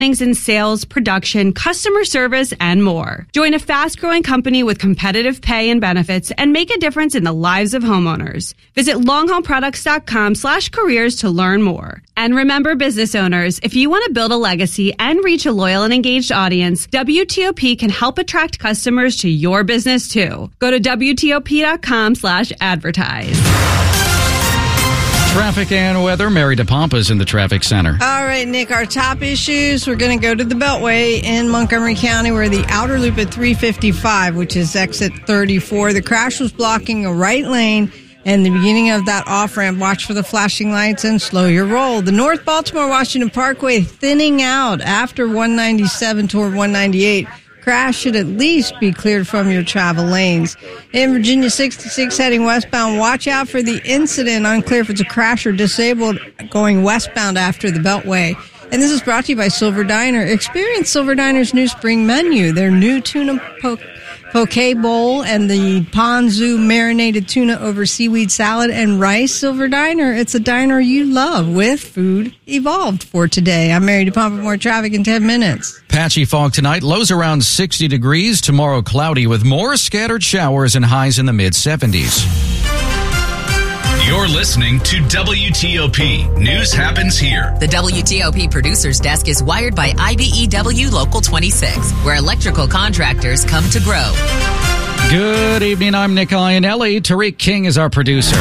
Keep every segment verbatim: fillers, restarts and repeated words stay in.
things in sales, production, customer service, and more. Join a fast-growing company with competitive pay and benefits and make a difference in the lives of homeowners. Visit longhallproducts.com slash careers to learn more. And remember, business owners, if you want to build a legacy and reach a loyal and engaged audience, W T O P can help attract customers to your business too. Go to W T O P dot com slash advertise. Traffic and weather. Mary DePompa's in the traffic center. All right, Nick, our top issues. We're going to go to the Beltway in Montgomery County, where the outer loop at three fifty-five, which is exit thirty-four. The crash was blocking a right lane and the beginning of that off-ramp. Watch for the flashing lights and slow your roll. The North Baltimore-Washington Parkway thinning out after one ninety-seven toward one ninety-eight. Crash should at least be cleared from your travel lanes. In Virginia sixty-six heading westbound, watch out for the incident. Unclear if it's a crash or disabled going westbound after the Beltway. And this is brought to you by Silver Diner. Experience Silver Diner's new spring menu. Their new tuna poke, poke bowl and the ponzu marinated tuna over seaweed salad and rice. Silver Diner, it's a diner you love with food evolved for today. I'm Mary DePompa. More traffic in ten minutes. Patchy fog tonight, lows around sixty degrees. Tomorrow cloudy with more scattered showers and highs in the mid seventies. You're listening to W T O P. News happens here. The W T O P Producers Desk is wired by I B E W Local twenty-six, where electrical contractors come to grow. Good evening. I'm Nick Iannelli. Tariq King is our producer.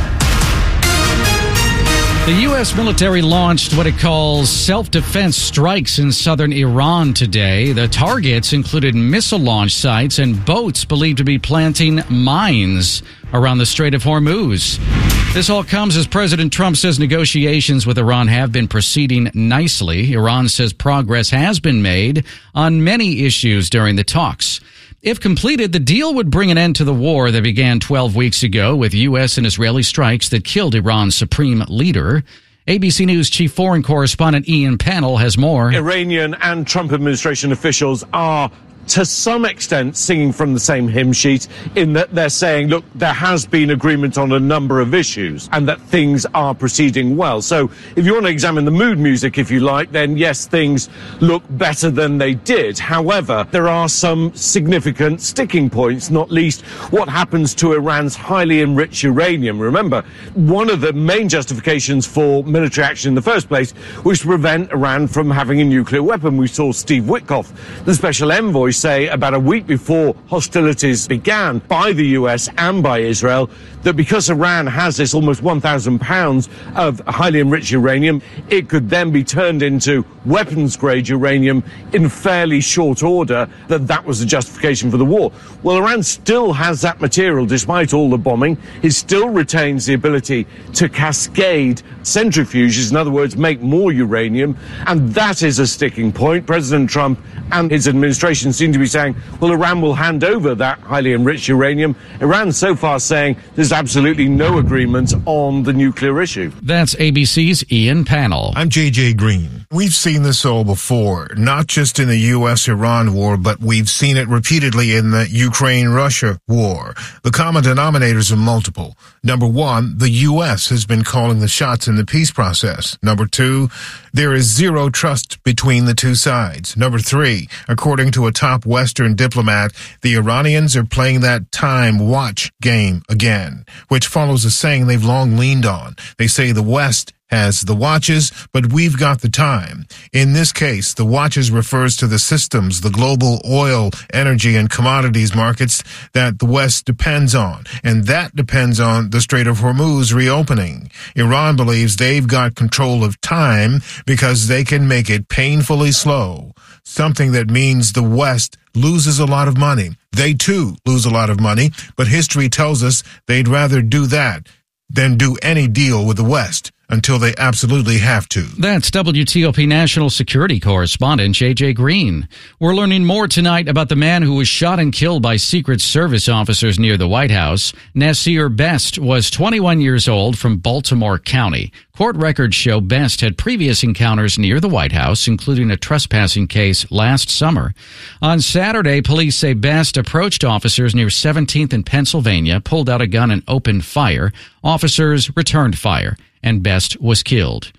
The U S military launched what it calls self-defense strikes in southern Iran today. The targets included missile launch sites and boats believed to be planting mines around the Strait of Hormuz. This all comes as President Trump says negotiations with Iran have been proceeding nicely. Iran says progress has been made on many issues during the talks. If completed, the deal would bring an end to the war that began twelve weeks ago with U S and Israeli strikes that killed Iran's supreme leader. A B C News chief foreign correspondent Ian Pannell has more. Iranian and Trump administration officials are to some extent singing from the same hymn sheet in that they're saying, look, there has been agreement on a number of issues and that things are proceeding well. So if you want to examine the mood music, if you like, then yes, things look better than they did. However, there are some significant sticking points, not least what happens to Iran's highly enriched uranium. Remember, one of the main justifications for military action in the first place was to prevent Iran from having a nuclear weapon. We saw Steve Witkoff, the special envoy, say about a week before hostilities began by the U S and by Israel that because Iran has this almost one thousand pounds of highly enriched uranium, it could then be turned into weapons-grade uranium in fairly short order, that that was the justification for the war. Well, Iran still has that material despite all the bombing. It still retains the ability to cascade centrifuges, in other words, make more uranium, and that is a sticking point. President Trump and his administration seem to be saying, well, Iran will hand over that highly enriched uranium. Iran so far saying there's absolutely no agreement on the nuclear issue. That's A B C's Ian Pannell. I'm J J Green. We've seen this all before, not just in the U S Iran war, but we've seen it repeatedly in the Ukraine-Russia war. The common denominators are multiple. Number one, the U S has been calling the shots in the peace process. Number two, there is zero trust between the two sides. Number three, according to a top Western diplomat, the Iranians are playing that time watch game again, which follows a saying they've long leaned on. They say the West has the watches, but we've got the time. In this case, the watches refers to the systems, the global oil, energy, and commodities markets that the West depends on, and that depends on the Strait of Hormuz reopening. Iran believes they've got control of time because they can make it painfully slow, something that means the West loses a lot of money. They, too, lose a lot of money, but history tells us they'd rather do that than do any deal with the West until they absolutely have to. That's W T O P National Security Correspondent J J Green. We're learning more tonight about the man who was shot and killed by Secret Service officers near the White House. Nasir Best was twenty-one years old from Baltimore County. Court records show Best had previous encounters near the White House, including a trespassing case last summer. On Saturday, police say Best approached officers near seventeenth and Pennsylvania, pulled out a gun and opened fire. Officers returned fire, and Best was killed.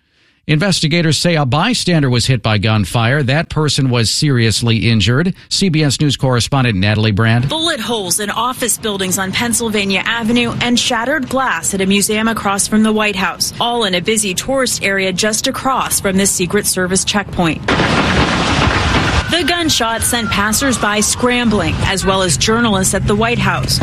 Investigators say a bystander was hit by gunfire. That person was seriously injured. C B S News correspondent Natalie Brand. Bullet holes in office buildings on Pennsylvania Avenue and shattered glass at a museum across from the White House, all in a busy tourist area just across from the Secret Service checkpoint. The gunshot sent passersby scrambling, as well as journalists at the White House.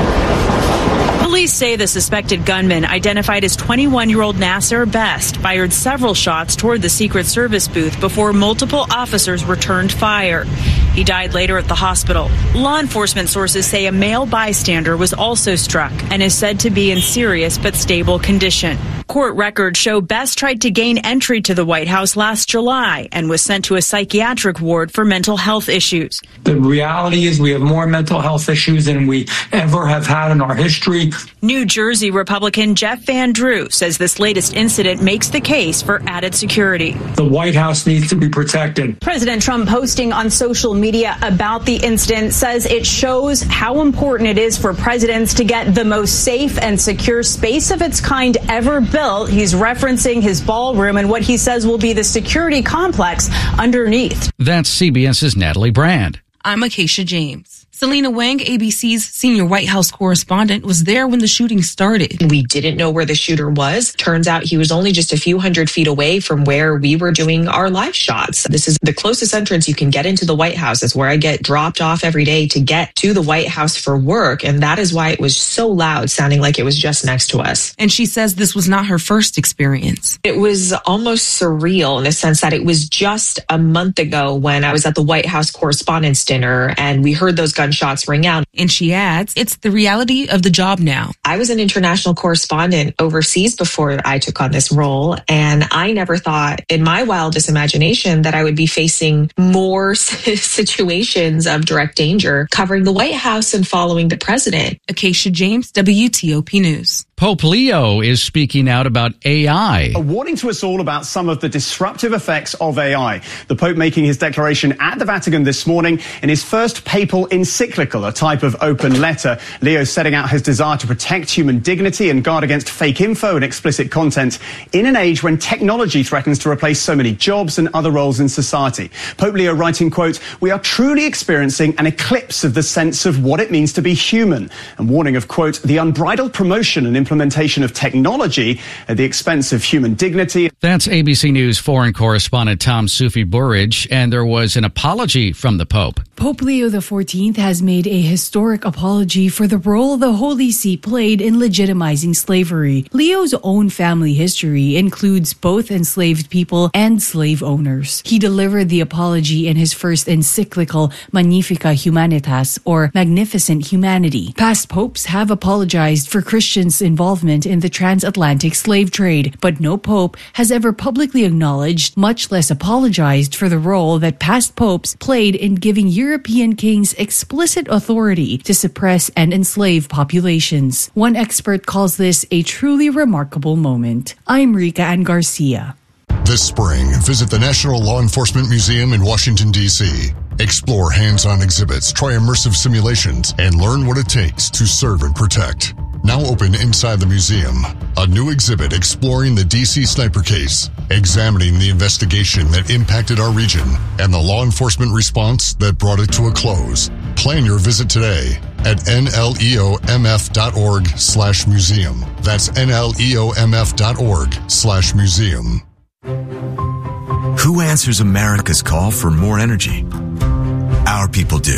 Police say the suspected gunman, identified as twenty-one-year-old Nasser Best, fired several shots toward the Secret Service booth before multiple officers returned fire. He died later at the hospital. Law enforcement sources say a male bystander was also struck and is said to be in serious but stable condition. Court records show Best tried to gain entry to the White House last July and was sent to a psychiatric ward for mental health issues. The reality is we have more mental health issues than we ever have had in our history. New Jersey Republican Jeff Van Drew says this latest incident makes the case for added security. The White House needs to be protected. President Trump posting on social media about the incident says it shows how important it is for presidents to get the most safe and secure space of its kind ever built. He's referencing his ballroom and what he says will be the security complex underneath. That's CBS's Natalie Brand. I'm Acacia James. Selena Wang, A B C's senior White House correspondent, was there when the shooting started. We didn't know where the shooter was. Turns out he was only just a few hundred feet away from where we were doing our live shots. This is the closest entrance you can get into the White House. It's where I get dropped off every day to get to the White House for work. And that is why it was so loud, sounding like it was just next to us. And she says this was not her first experience. It was almost surreal in the sense that it was just a month ago when I was at the White House Correspondents' Dinner and we heard those gunshots shots ring out. And she adds, it's the reality of the job now. I was an international correspondent overseas before I took on this role, and I never thought in my wildest imagination that I would be facing more situations of direct danger covering the White House and following the president. Acacia James, W T O P News. Pope Leo is speaking out about A I. A warning to us all about some of the disruptive effects of A I. The Pope making his declaration at the Vatican this morning in his first papal encyclical, a type of open letter. Leo setting out his desire to protect human dignity and guard against fake info and explicit content in an age when technology threatens to replace so many jobs and other roles in society. Pope Leo writing, quote, "We are truly experiencing an eclipse of the sense of what it means to be human," and warning of, quote, "the unbridled promotion and implementation of technology at the expense of human dignity." That's A B C News foreign correspondent Tom Sufi Burridge, and there was an apology from the Pope. Pope Leo the fourteenth has made a historic apology for the role the Holy See played in legitimizing slavery. Leo's own family history includes both enslaved people and slave owners. He delivered the apology in his first encyclical, Magnificat Humanitas, or Magnificent Humanity. Past popes have apologized for Christians' involvement in the transatlantic slave trade, but no pope has ever publicly acknowledged, much less apologized for the role that past popes played in giving European kings explicit authority to suppress and enslave populations. One expert calls this a truly remarkable moment. I'm Rika Ann Garcia. This spring, visit the National Law Enforcement Museum in Washington, D C Explore hands-on exhibits, try immersive simulations, and learn what it takes to serve and protect. Now open inside the museum, a new exhibit exploring the D C sniper case, examining the investigation that impacted our region and the law enforcement response that brought it to a close. Plan your visit today at N L E O M F dot org slash museum. That's N L E O M F dot org slash museum. Who answers America's call for more energy? Our people do.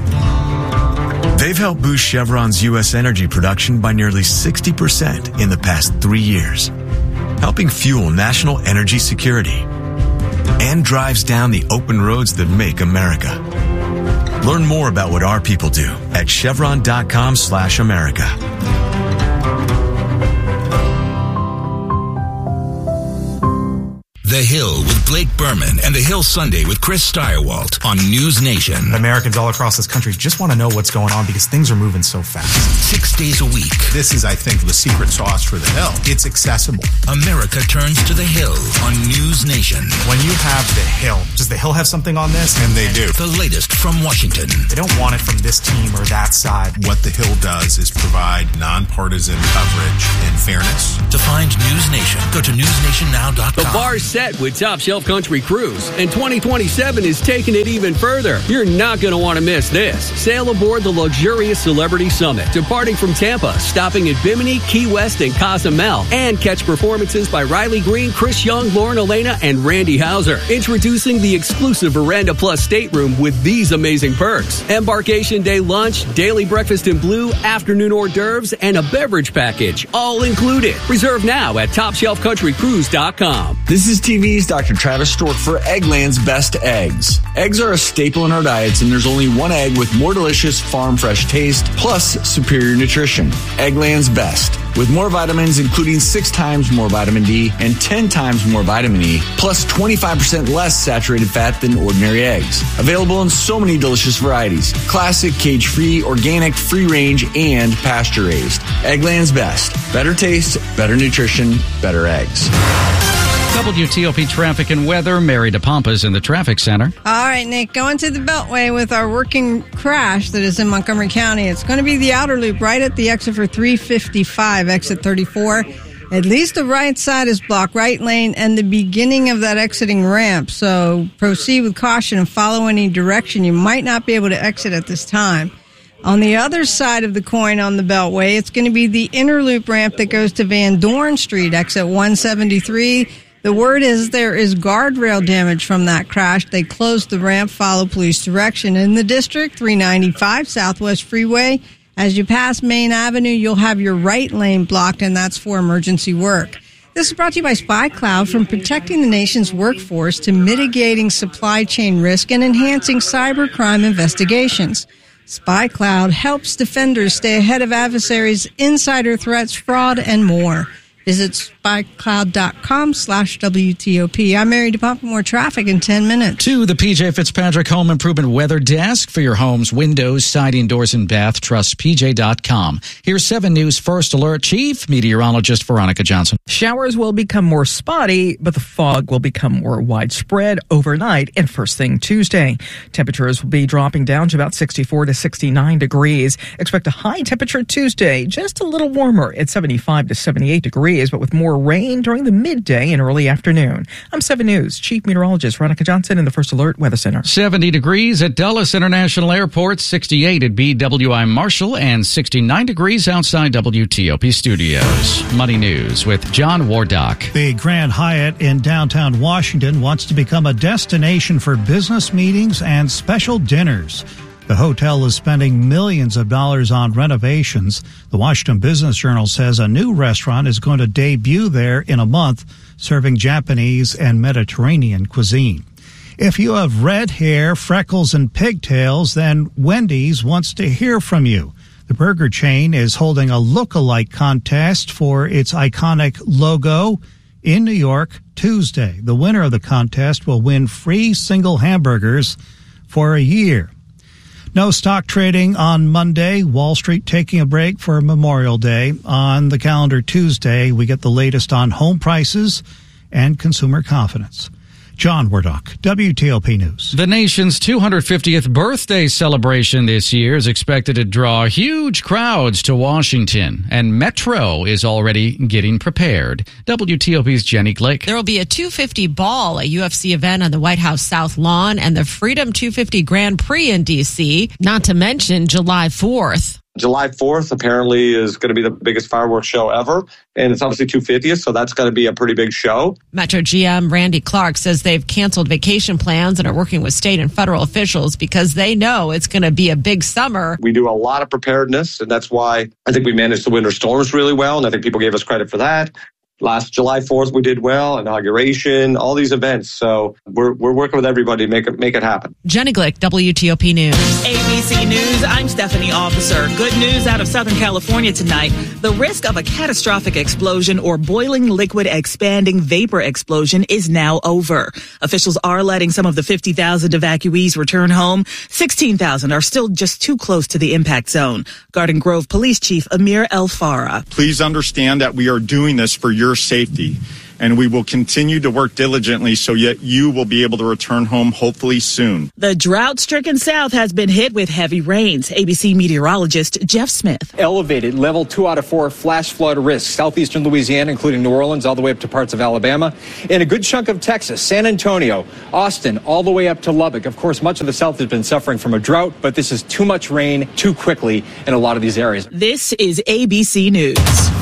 They've helped boost Chevron's U S energy production by nearly sixty percent in the past three years, helping fuel national energy security and drives down the open roads that make America. Learn more about what our people do at chevron.com slash America. The Hill with Blake Berman and The Hill Sunday with Chris Steyerwalt on News Nation. Americans all across this country just want to know what's going on because things are moving so fast. Six days a week. This is, I think, the secret sauce for The Hill. It's accessible. America turns to The Hill on News Nation. When you have The Hill, does The Hill have something on this? And they do. The latest from Washington. They don't want it from this team or that side. What The Hill does is provide nonpartisan coverage and fairness. To find News Nation, go to news nation now dot com. The bar said set with Top Shelf Country Cruise, and twenty twenty-seven is taking it even further. You're not going to want to miss this. Sail aboard the luxurious Celebrity Summit, departing from Tampa, stopping at Bimini, Key West, and Cozumel, and catch performances by Riley Green, Chris Young, Lauren Elena, and Randy Hauser. Introducing the exclusive Veranda Plus stateroom with these amazing perks. Embarkation day lunch, daily breakfast in blue, afternoon hors d'oeuvres, and a beverage package, all included. Reserve now at top shelf country cruise dot com. This is T V's Doctor Travis Stork for Eggland's Best Eggs. Eggs are a staple in our diets, and there's only one egg with more delicious farm fresh taste plus superior nutrition. Eggland's Best. With more vitamins, including six times more vitamin D and ten times more vitamin E, plus twenty-five percent less saturated fat than ordinary eggs. Available in so many delicious varieties. Classic, cage-free, organic, free-range, and pasture-raised. Eggland's Best. Better taste, better nutrition, better eggs. W T O P traffic and weather. Mary DePompas in the traffic center. All right, Nick, going to the Beltway with our working crash that is in Montgomery County. It's going to be the outer loop right at the exit for three fifty-five, exit thirty-four. At least the right side is blocked, right lane, and the beginning of that exiting ramp. So proceed with caution and follow any direction. You might not be able to exit at this time. On the other side of the coin on the Beltway, it's going to be the inner loop ramp that goes to Van Dorn Street, exit one seventy-three. The word is there is guardrail damage from that crash. They closed the ramp, follow police direction. In the district, three ninety-five Southwest Freeway. As you pass Main Avenue, you'll have your right lane blocked, and that's for emergency work. This is brought to you by SpyCloud, from protecting the nation's workforce to mitigating supply chain risk and enhancing cybercrime investigations. SpyCloud helps defenders stay ahead of adversaries, insider threats, fraud, and more. Visit spycloud.com slash WTOP. I'm Mary DePompa. More traffic in ten minutes. To the P J Fitzpatrick Home Improvement Weather Desk for your home's windows, siding, doors, and bath. Trust P J dot com. Here's seven News First Alert Chief Meteorologist Veronica Johnson. Showers will become more spotty, but the fog will become more widespread overnight and first thing Tuesday. Temperatures will be dropping down to about sixty-four to sixty-nine degrees. Expect a high temperature Tuesday, just a little warmer at seventy-five to seventy-eight degrees. But with more rain during the midday and early afternoon. I'm seven News Chief Meteorologist Veronica Johnson in the First Alert Weather Center. seventy degrees at Dulles International Airport, sixty-eight at B W I Marshall, and sixty-nine degrees outside W T O P Studios. Money News with John Wardock. The Grand Hyatt in downtown Washington wants to become a destination for business meetings and special dinners. The hotel is spending millions of dollars on renovations. The Washington Business Journal says a new restaurant is going to debut there in a month, serving Japanese and Mediterranean cuisine. If you have red hair, freckles, and pigtails, then Wendy's wants to hear from you. The burger chain is holding a look-alike contest for its iconic logo in New York Tuesday. The winner of the contest will win free single hamburgers for a year. No stock trading on Monday. Wall Street taking a break for Memorial Day. On the calendar Tuesday, we get the latest on home prices and consumer confidence. John Wardock, W T O P News. The nation's two hundred fiftieth birthday celebration this year is expected to draw huge crowds to Washington, and Metro is already getting prepared. W T O P's Jenny Glick. There will be a two fifty ball, a U F C event on the White House South Lawn, and the Freedom two fifty Grand Prix in D C, not to mention July fourth. July fourth apparently is going to be the biggest fireworks show ever, and it's obviously two fiftieth, so that's going to be a pretty big show. Metro G M Randy Clark says they've canceled vacation plans and are working with state and federal officials because they know it's going to be a big summer. We do a lot of preparedness, and that's why I think we managed the winter storms really well, and I think people gave us credit for that. Last July fourth, we did well, inauguration, all these events. So we're we're working with everybody to make it, make it happen. Jenny Glick, W T O P News. A B C News, I'm Stephanie Officer. Good news out of Southern California tonight. The risk of a catastrophic explosion or boiling liquid expanding vapor explosion is now over. Officials are letting some of the fifty thousand evacuees return home. sixteen thousand are still just too close to the impact zone. Garden Grove Police Chief Amir El Farah. Please understand that we are doing this for your safety. and we will continue to work diligently so yet you will be able to return home hopefully soon. The drought-stricken South has been hit with heavy rains. A B C meteorologist Jeff Smith. Elevated level two out of four flash flood risk. Southeastern Louisiana, including New Orleans, all the way up to parts of Alabama, and a good chunk of Texas, San Antonio, Austin, all the way up to Lubbock. Of course, much of the South has been suffering from a drought, but this is too much rain too quickly in a lot of these areas. This is A B C News.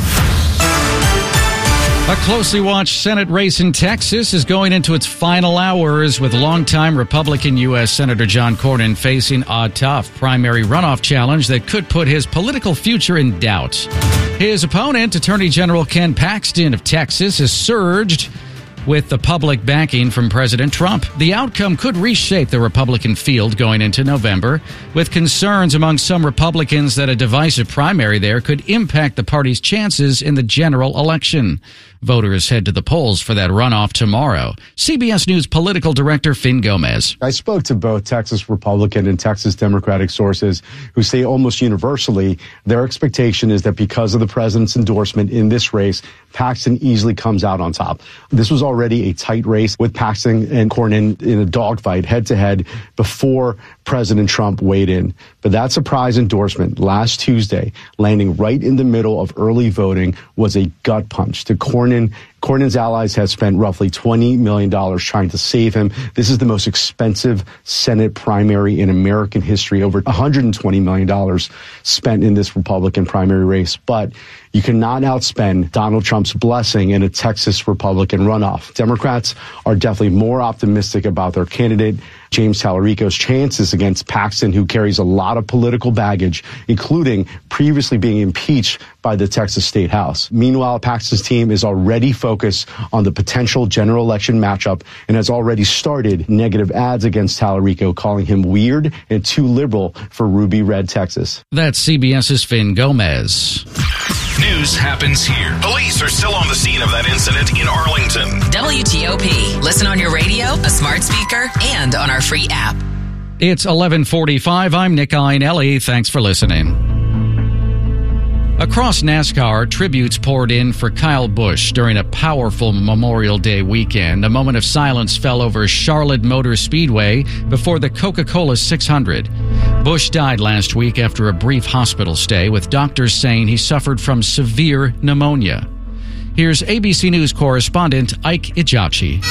A closely watched Senate race in Texas is going into its final hours with longtime Republican U S Senator John Cornyn facing a tough primary runoff challenge that could put his political future in doubt. His opponent, Attorney General Ken Paxton of Texas, has surged with the public backing from President Trump. The outcome could reshape the Republican field going into November, with concerns among some Republicans that a divisive primary there could impact the party's chances in the general election. Voters head to the polls for that runoff tomorrow. C B S News political director Finn Gomez. I spoke to both Texas Republican and Texas Democratic sources who say almost universally their expectation is that because of the president's endorsement in this race, Paxton easily comes out on top. This was already a tight race with Paxton and Cornyn in a dogfight head-to-head before President Trump weighed in. But that surprise endorsement last Tuesday, landing right in the middle of early voting, was a gut punch to Cornyn. Cornyn's allies have spent roughly twenty million dollars trying to save him. This is the most expensive Senate primary in American history, over one hundred twenty million dollars spent in this Republican primary race. But you cannot outspend Donald Trump's blessing in a Texas Republican runoff. Democrats are definitely more optimistic about their candidate, James Tallarico's chances against Paxton, who carries a lot of political baggage, including previously being impeached by the Texas State House. Meanwhile, Paxton's team is already focused on the potential general election matchup and has already started negative ads against Tallarico, calling him weird and too liberal for ruby red Texas. That's CBS's Finn Gomez. News happens here. Police are still on the scene of that incident in Arlington. W T O P. Listen on your radio, a smart speaker, and on our free app. It's eleven forty-five. I'm Nick Iannelli. Thanks for listening. Across NASCAR, tributes poured in for Kyle Busch during a powerful Memorial Day weekend. A moment of silence fell over Charlotte Motor Speedway before the Coca-Cola six hundred. Busch died last week after a brief hospital stay, with doctors saying he suffered from severe pneumonia. Here's A B C News correspondent Ike Ijachi.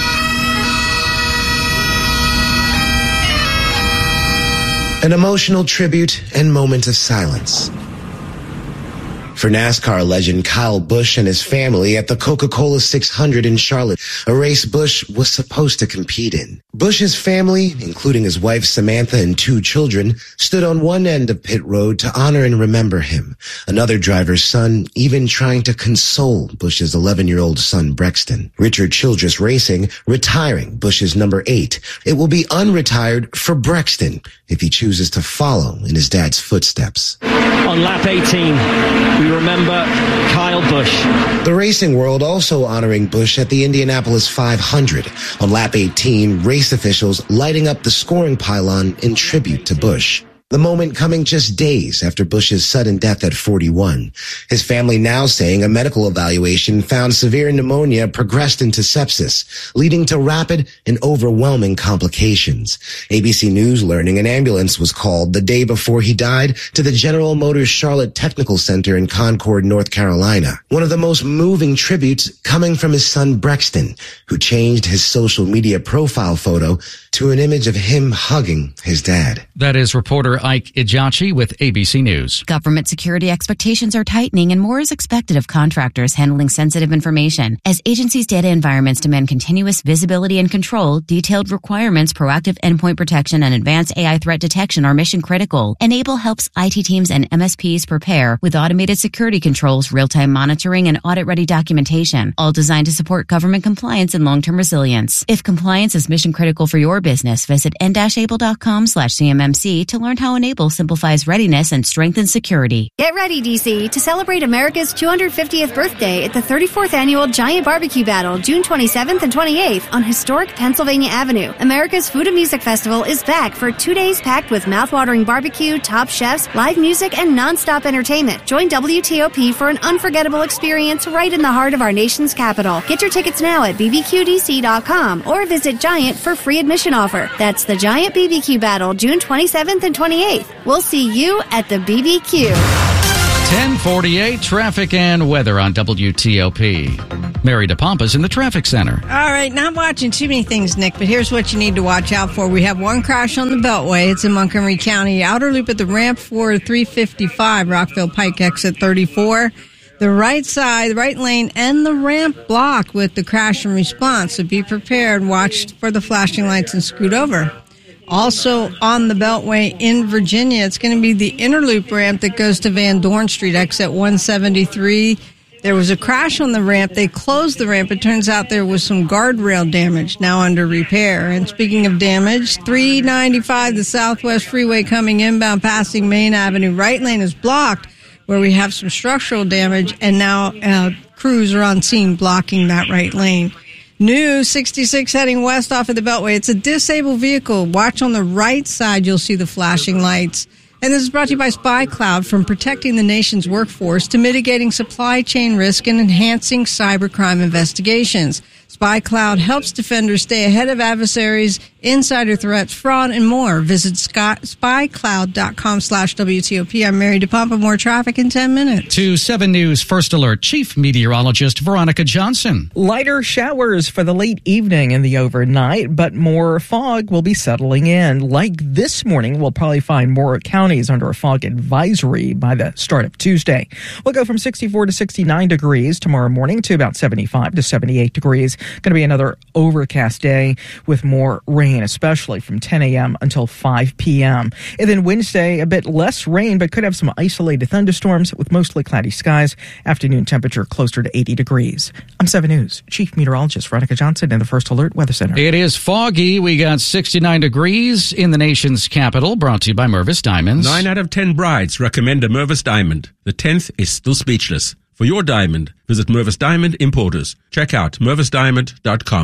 An emotional tribute and moment of silence for NASCAR legend Kyle Busch and his family at the Coca-Cola six hundred in Charlotte, a race Busch was supposed to compete in. Busch's family, including his wife Samantha and two children, stood on one end of pit road to honor and remember him. Another driver's son even trying to console Busch's eleven-year-old son Brexton. Richard Childress Racing retiring Busch's number eight. It will be unretired for Brexton if he chooses to follow in his dad's footsteps. On lap eighteen, we remember Kyle Busch. The racing world also honoring Busch at the Indianapolis five hundred. On lap eighteen, race officials lighting up the scoring pylon in tribute to Busch. The moment coming just days after Busch's sudden death at forty-one. His family now saying a medical evaluation found severe pneumonia progressed into sepsis, leading to rapid and overwhelming complications. A B C News learning an ambulance was called the day before he died to the General Motors Charlotte Technical Center in Concord, North Carolina. One of the most moving tributes coming from his son Brexton, who changed his social media profile photo to an image of him hugging his dad. That is reporter Ike Ijachi with A B C News. Government security expectations are tightening and more is expected of contractors handling sensitive information. As agencies' data environments demand continuous visibility and control, detailed requirements, proactive endpoint protection, and advanced A I threat detection are mission critical. Enable helps I T teams and M S Ps prepare with automated security controls, real-time monitoring, and audit-ready documentation, all designed to support government compliance and long-term resilience. If compliance is mission critical for your business, visit n dash able dot com slash C M M C to learn how Now Enable simplifies readiness and strengthens security. Get ready, D C, to celebrate America's two hundred fiftieth birthday at the thirty-fourth Annual Giant Barbecue Battle, June twenty-seventh and twenty-eighth on historic Pennsylvania Avenue. America's Food and Music Festival is back for two days packed with mouthwatering barbecue, top chefs, live music, and nonstop entertainment. Join W T O P for an unforgettable experience right in the heart of our nation's capital. Get your tickets now at b b q d c dot com or visit Giant for free admission offer. That's the Giant B B Q Battle, June twenty-seventh and twenty-eighth. We'll see you at the B B Q. ten forty-eight, traffic and weather on W T O P. Mary DePompa's in the traffic center. All right, not watching too many things, Nick, but here's what you need to watch out for. We have one crash on the Beltway. It's in Montgomery County. Outer loop at the ramp for three fifty-five, Rockville Pike exit thirty-four. The right side, the right lane, and the ramp blocked with the crash and response. So be prepared. Watch for the flashing lights and scoot over. Also on the Beltway in Virginia, it's going to be the inner loop ramp that goes to Van Dorn Street, exit one seventy-three. There was a crash on the ramp. They closed the ramp. It turns out there was some guardrail damage, now under repair. And speaking of damage, three ninety-five, the Southwest Freeway coming inbound, passing Main Avenue. Right lane is blocked, where we have some structural damage, and now uh, crews are on scene blocking that right lane. New sixty-six heading west off of the Beltway. It's a disabled vehicle. Watch on the right side. You'll see the flashing lights. And this is brought to you by Spy Cloud, from protecting the nation's workforce to mitigating supply chain risk and enhancing cybercrime investigations. Spy Cloud helps defenders stay ahead of adversaries, insider threats, fraud, and more. Visit spy cloud dot com slash W T O P. I'm Mary DePompa. More traffic in ten minutes. To seven News First Alert, Chief Meteorologist Veronica Johnson. Lighter showers for the late evening and the overnight, but more fog will be settling in. Like this morning, we'll probably find more counties under a fog advisory by the start of Tuesday. We'll go from sixty-four to sixty-nine degrees tomorrow morning to about seventy-five to seventy-eight degrees. Going to be another overcast day with more rain, especially from ten a.m. until five p.m. And then Wednesday, a bit less rain, but could have some isolated thunderstorms with mostly cloudy skies. Afternoon temperature closer to eighty degrees. I'm seven News Chief Meteorologist Veronica Johnson in the First Alert Weather Center. It is foggy. We got sixty-nine degrees in the nation's capital, brought to you by Mervis Diamonds. Nine out of ten brides recommend a Mervis Diamond. The tenth is still speechless. For your diamond, visit Mervis Diamond Importers. Check out mervis diamond dot com.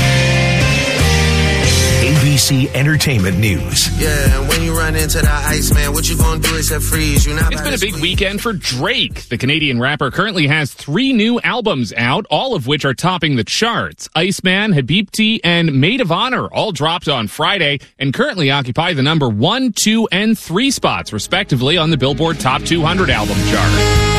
A B C Entertainment News. Yeah, and when you run into the ice, man, what you gonna do except freeze? You're not. It's been a big weekend for Drake. The Canadian rapper currently has three new albums out, all of which are topping the charts. Iceman, Habibti, and Maid of Honor all dropped on Friday and currently occupy the number one, two, and three spots, respectively, on the Billboard Top two hundred album chart.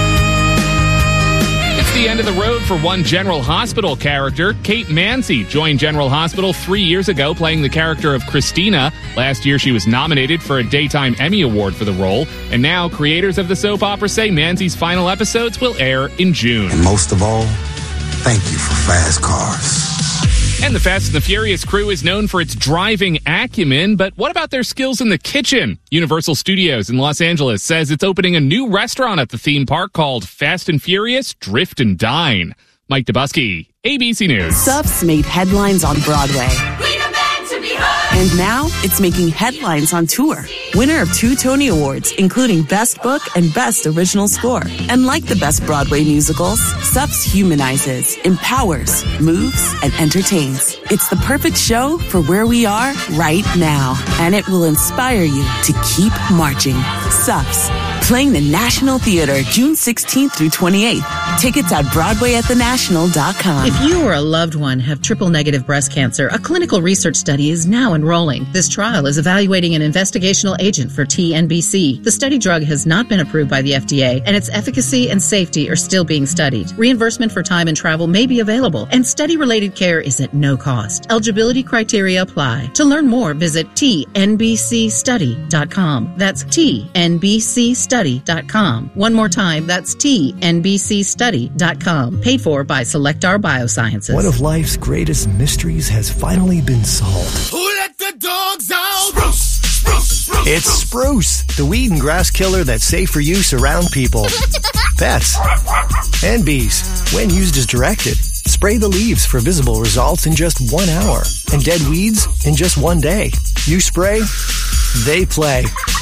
The end of the road for one General Hospital character. Kate Mansi joined General Hospital three years ago playing the character of Christina. Last year she was nominated for a Daytime Emmy Award for the role, and now creators of the soap opera say Mansi's final episodes will air in June. And most of all, thank you for fast cars. And the Fast and the Furious crew is known for its driving acumen, but what about their skills in the kitchen? Universal Studios in Los Angeles says it's opening a new restaurant at the theme park called Fast and Furious Drift and Dine. Mike Dubusky, A B C News. Suffs made headlines on Broadway. And now it's making headlines on tour. Winner of two Tony Awards, including Best Book and Best Original Score. And like the best Broadway musicals, Suffs humanizes, empowers, moves, and entertains. It's the perfect show for where we are right now. And it will inspire you to keep marching. Suffs, playing the National Theater June sixteenth through twenty-eighth. Tickets at broadway at the national dot com. If you or a loved one have triple-negative breast cancer, a clinical research study is now enrolling. This trial is evaluating an investigational agent for T N B C. The study drug has not been approved by the F D A, and its efficacy and safety are still being studied. Reimbursement for time and travel may be available, and study-related care is at no cost. Eligibility criteria apply. To learn more, visit T N B C study dot com. That's T N B C study dot com. One more time, that's T N B C study dot com. Paid for by Selectar Biosciences. One of life's greatest mysteries has finally been solved. Who let the dogs out? Spruce, spruce, spruce. It's Spruce, the weed and grass killer that's safe for use around people, pets, and bees. When used as directed, spray the leaves for visible results in just one hour and dead weeds in just one day. You spray, they play.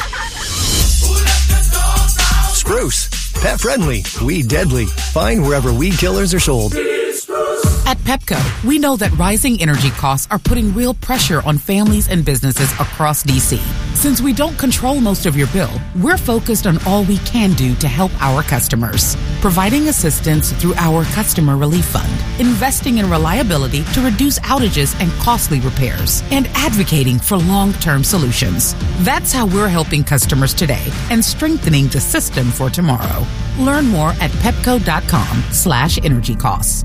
Spruce, pet friendly, weed deadly. Find wherever weed killers are sold. At Pepco, we know that rising energy costs are putting real pressure on families and businesses across D C. Since we don't control most of your bill, we're focused on all we can do to help our customers. Providing assistance through our Customer Relief Fund, investing in reliability to reduce outages and costly repairs, and advocating for long-term solutions. That's how we're helping customers today and strengthening the system for tomorrow. Learn more at pepco.com slash energy costs.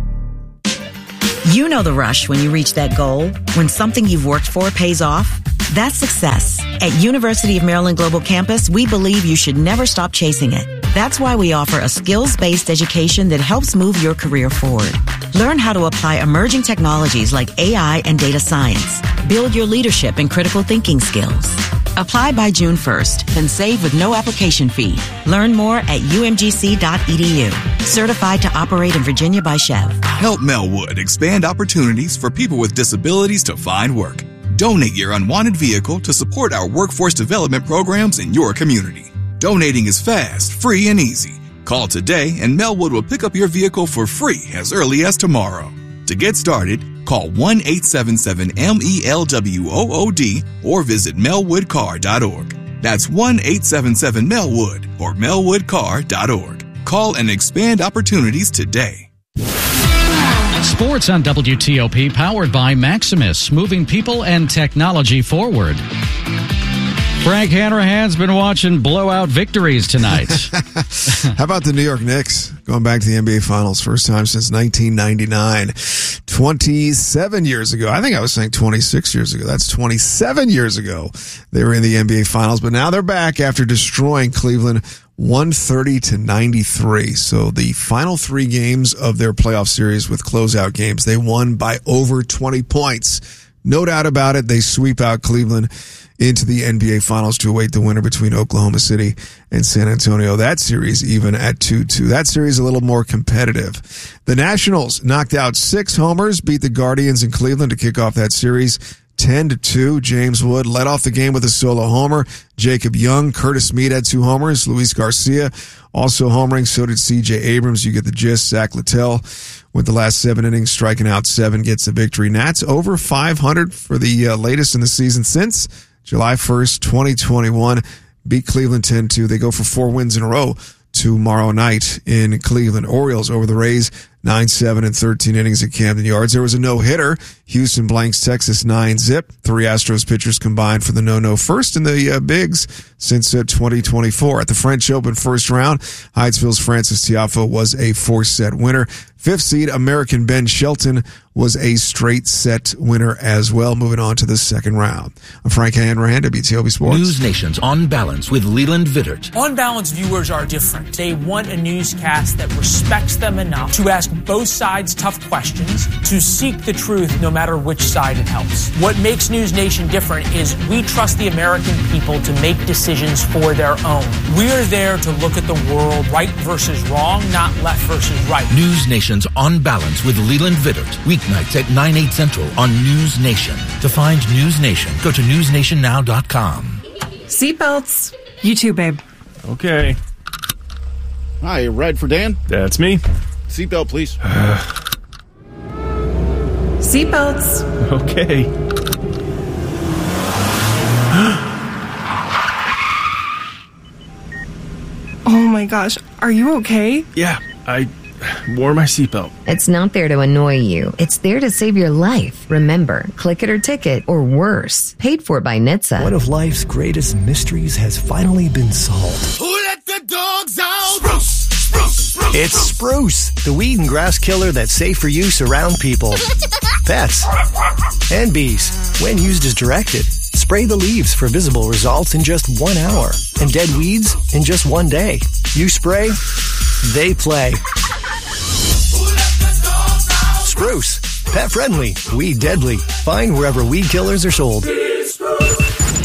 You know the rush when you reach that goal, when something you've worked for pays off. That's success. At University of Maryland Global Campus, we believe you should never stop chasing it. That's why we offer a skills-based education that helps move your career forward. Learn how to apply emerging technologies like A I and data science. Build your leadership and critical thinking skills. Apply by June first and save with no application fee. Learn more at u m g c dot e d u. Certified to operate in Virginia by Chev. Help Melwood expand opportunities for people with disabilities to find work. Donate your unwanted vehicle to support our workforce development programs in your community. Donating is fast, free, and easy. Call today and Melwood will pick up your vehicle for free as early as tomorrow. To get started, call one eight seven seven M E L W O O D or visit melwood car dot org. That's one eight seven seven Melwood or melwood car dot org. Call and expand opportunities today. Sports on W T O P, powered by Maximus, moving people and technology forward. Frank Hanrahan's been watching blowout victories tonight. How about the New York Knicks going back to the N B A Finals? First time since nineteen ninety-nine. twenty-seven years ago. I think I was saying twenty-six years ago. That's twenty-seven years ago they were in the N B A Finals. But now they're back after destroying Cleveland one thirty to ninety-three. So the final three games of their playoff series with closeout games, they won by over twenty points. No doubt about it. They sweep out Cleveland into the N B A Finals to await the winner between Oklahoma City and San Antonio. That series even at two two. That series a little more competitive. The Nationals knocked out six homers, beat the Guardians in Cleveland to kick off that series ten to two. James Wood led off the game with a solo homer. Jacob Young, Curtis Mead had two homers. Luis Garcia also homering. So did C J Abrams. You get the gist. Zach Littell with the last seven innings, striking out seven, gets the victory. Nats over five hundred for the uh, latest in the season since July first, twenty twenty-one. Beat Cleveland ten two. They go for four wins in a row tomorrow night in Cleveland. Orioles over the Rays, nine seven and thirteen innings at Camden Yards. There was a no-hitter. Houston blanks Texas nine zip. Three Astros pitchers combined for the no-no, first in the uh, bigs since uh, twenty twenty-four. At the French Open first round, Hydesville's Francis Tiafoe was a four-set winner. Fifth seed American Ben Shelton was a straight set winner as well. Moving on to the second round. I'm Frank Hanrahan, W T O P Sports. News Nation's On Balance with Leland Vittert. On Balance viewers are different. They want a newscast that respects them enough to ask both sides tough questions, to seek the truth no matter which side it helps. What makes News Nation different is we trust the American people to make decisions for their own. We're there to look at the world right versus wrong, not left versus right. News Nation's On Balance with Leland Vittert. Weeknights at nine, eight central on News Nation. To find News Nation, go to news nation now dot com. Seatbelts. You too, babe. Okay. Hi, ride for Dan? That's me. Seatbelt, please. Seatbelts. Okay. Oh my gosh, are you okay? Yeah, I wore my seatbelt. It's not there to annoy you. It's there to save your life. Remember, click it or ticket, or worse. Paid for by N H T S A. One of life's greatest mysteries has finally been solved. Who let the dogs out? Spruce, spruce, spruce. It's Spruce, the weed and grass killer that's safe for use around people, pets, and bees. When used as directed, spray the leaves for visible results in just one hour, and dead weeds in just one day. You spray, they play. Spruce, pet friendly, weed deadly. Find wherever weed killers are sold.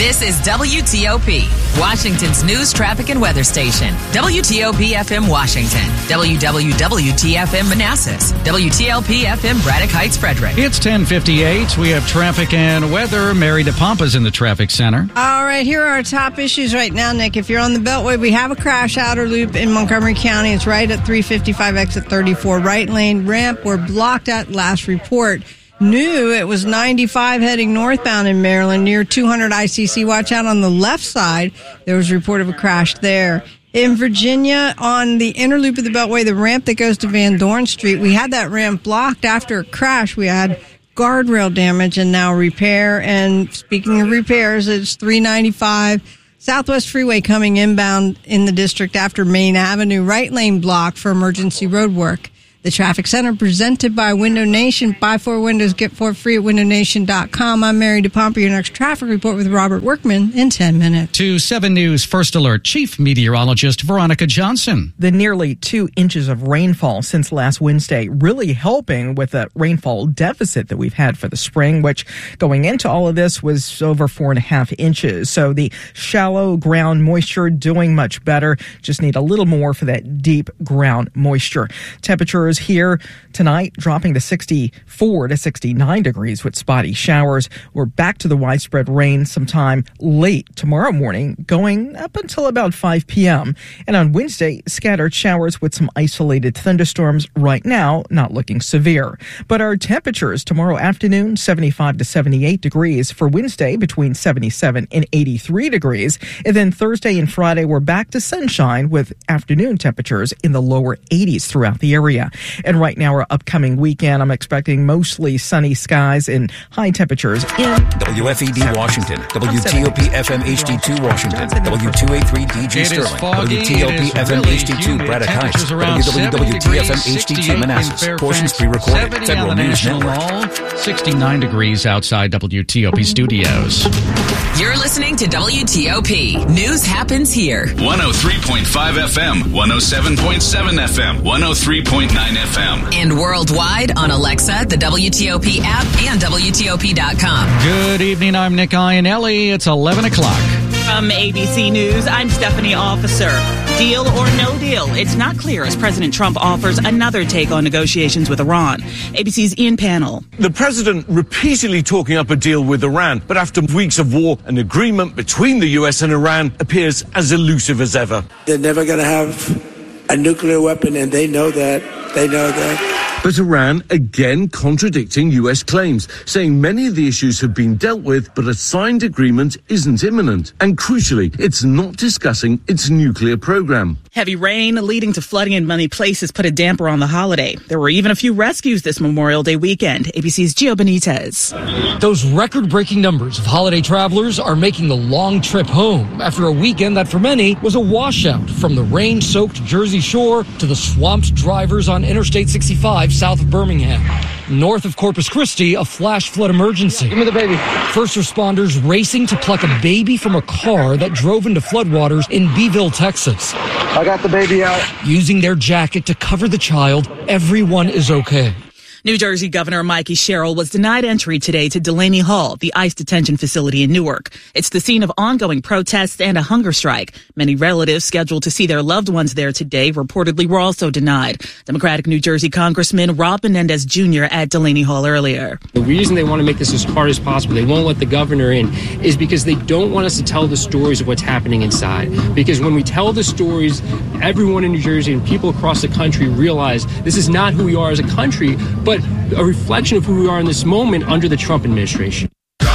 This is W T O P, Washington's news, traffic, and weather station. W T O P F M Washington, W W W T F M Manassas, W T L P F M Braddock Heights, Frederick. It's ten fifty-eight. We have traffic and weather. Mary DePompa's in the traffic center. All right, here are our top issues right now, Nick. If you're on the Beltway, we have a crash outer loop in Montgomery County. It's right at three fifty-five exit thirty-four. Right lane ramp. We're blocked at last report. New, it was ninety-five heading northbound in Maryland near two hundred I C C. Watch out on the left side. There was a report of a crash there. In Virginia, on the inner loop of the Beltway, the ramp that goes to Van Dorn Street, we had that ramp blocked after a crash. We had guardrail damage and now repair. And speaking of repairs, it's three ninety-five Southwest Freeway coming inbound in the district after Main Avenue. Right lane blocked for emergency road work. The Traffic Center presented by Window Nation. Buy four windows, get four free at window nation dot com. I'm Mary DePompa. Your next traffic report with Robert Workman in ten minutes. To seven News First Alert, Chief Meteorologist Veronica Johnson. The nearly two inches of rainfall since last Wednesday really helping with the rainfall deficit that we've had for the spring, which going into all of this was over four and a half inches. So the shallow ground moisture doing much better. Just need a little more for that deep ground moisture. Temperatures here tonight dropping to sixty-four to sixty-nine degrees with spotty showers. We're back to the widespread rain sometime late tomorrow morning, going up until about five p.m. And on Wednesday, scattered showers with some isolated thunderstorms. Right now, not looking severe. But our temperatures tomorrow afternoon, seventy-five to seventy-eight degrees. For Wednesday, between seventy-seven and eighty-three degrees. And then Thursday and Friday, we're back to sunshine with afternoon temperatures in the lower eighties throughout the area. And right now, our upcoming weekend, I'm expecting mostly sunny skies and high temperatures in W F E D Washington, W T O P F M H D two Washington, W two eighty-three D G Sterling, W T O P F M H D two Braddock Heights, W W W T F M H D two Manassas. Portions pre-recorded. Federal News Network. sixty-nine degrees outside W T O P studios. You're listening to W T O P. News happens here. one oh three point five F M, one oh seven point seven F M, one oh three point nine F M. And worldwide on Alexa, the W T O P app, and W T O P dot com. Good evening. I'm Nick Iannelli. It's eleven o'clock. From A B C News, I'm Stephanie Officer. Deal or no deal? It's not clear as President Trump offers another take on negotiations with Iran. A B C's Ian Pannell. The president repeatedly talking up a deal with Iran, but after weeks of war, an agreement between the U S and Iran appears as elusive as ever. They're never going to have a nuclear weapon, and they know that. They know that. But Iran again contradicting U S claims, saying many of the issues have been dealt with, but a signed agreement isn't imminent. And crucially, it's not discussing its nuclear program. Heavy rain leading to flooding in many places put a damper on the holiday. There were even a few rescues this Memorial Day weekend. A B C's Gio Benitez. Those record-breaking numbers of holiday travelers are making the long trip home after a weekend that for many was a washout, from the rain-soaked Jersey Shore to the swamped drivers on Interstate sixty-five south of Birmingham. North of Corpus Christi, a flash flood emergency. Give me the baby. First responders racing to pluck a baby from a car that drove into floodwaters in Beeville, Texas. I got the baby out. Using their jacket to cover the child, everyone is okay. New Jersey Governor Mikey Sherrill was denied entry today to Delaney Hall, the ICE detention facility in Newark. It's the scene of ongoing protests and a hunger strike. Many relatives scheduled to see their loved ones there today reportedly were also denied. Democratic New Jersey Congressman Rob Menendez Junior at Delaney Hall earlier. The reason they want to make this as hard as possible, they won't let the governor in, is because they don't want us to tell the stories of what's happening inside. Because when we tell the stories, everyone in New Jersey and people across the country realize this is not who we are as a country, but but a reflection of who we are in this moment under the Trump administration.